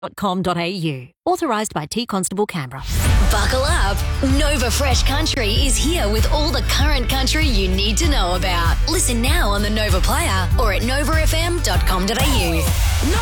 nova.com.au. Authorised by T Constable Canberra. Buckle up. Nova Fresh Country is here with all the current country you need to know about. Listen now on the Nova Player or at novafm.com.au.